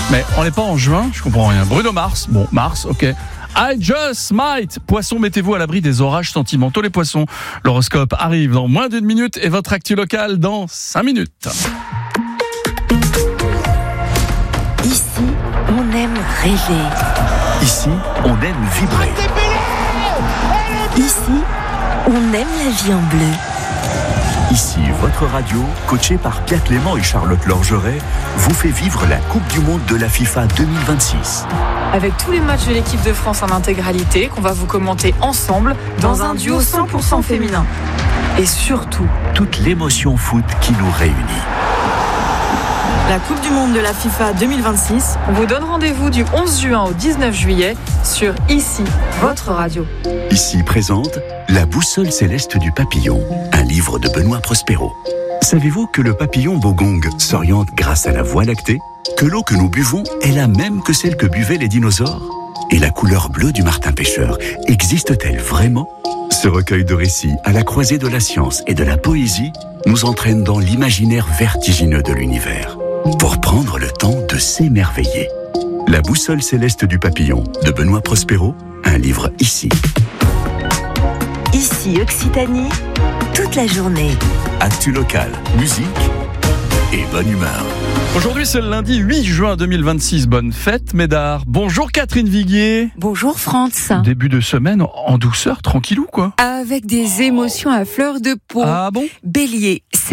Mais on n'est pas en juin, je comprends rien. Bruno Mars, bon, Mars, ok. I just might. Poissons, mettez-vous à l'abri des orages sentimentaux, les poissons. L'horoscope arrive dans moins d'une minute et votre actu locale dans 5 minutes. Ici, on aime rêver. Ici, on aime vibrer. Ici, on aime la vie en bleu. Ici, votre radio, coachée par Pierre Clément et Charlotte Lorgeret, vous fait vivre la Coupe du Monde de la FIFA 2026. Avec tous les matchs de l'équipe de France en intégralité qu'on va vous commenter ensemble dans un duo 100% féminin. Et surtout, toute l'émotion foot qui nous réunit. la Coupe du Monde de la FIFA 2026. On vous donne rendez-vous du 11 juin au 19 juillet sur Ici, votre radio. Ici présente La boussole céleste du papillon, un livre de Benoît Prospero. Savez-vous que le papillon bogong s'oriente grâce à la Voie lactée ? Que l'eau que nous buvons est la même que celle que buvaient les dinosaures ? Et la couleur bleue du martin pêcheur existe-t-elle vraiment ? Ce recueil de récits à la croisée de la science et de la poésie nous entraîne dans l'imaginaire vertigineux de l'univers pour prendre le temps de s'émerveiller. La boussole céleste du papillon de Benoît Prospero, un livre Ici. Ici Occitanie, toute la journée. Actu local, musique et bonne humeur. Aujourd'hui, c'est le lundi 8 juin 2026. Bonne fête, Médard. Bonjour Catherine Viguier. Bonjour France. Début de semaine en douceur, tranquillou quoi. Avec des émotions à fleur de peau. Ah bon ? Bélier,